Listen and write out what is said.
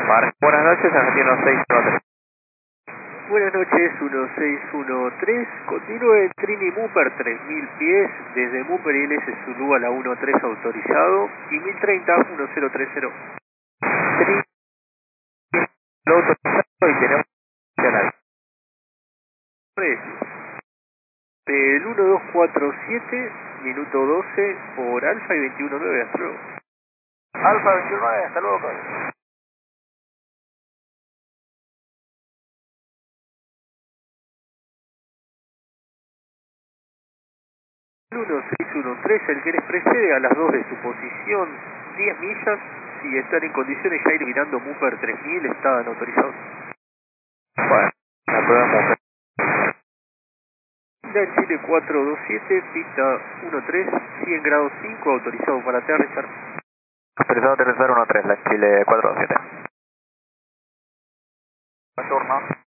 Buenas noches, Argentino 613. Buenas noches, 1613. Continúe Trini Mooper, 3000 pies, desde Mooper ILS Zulu a la 13 autorizado, y 1030, 1030. Trini, lo autorizado y tenemos nacional. El 1247, minuto 12, por Alfa y 219, hasta luego. Alfa 29, hasta luego, caballero. 1613, el que les precede a las 2 de su posición, 10 millas, si están en condiciones ya ir mirando Mooper 3000, están autorizados. Bueno, la prueba Mooper. Del Chile 427, pista 13, 100 grados 5, autorizado para aterrizar. Autorizado a aterrizar 13, la Chile 427. Buen turno.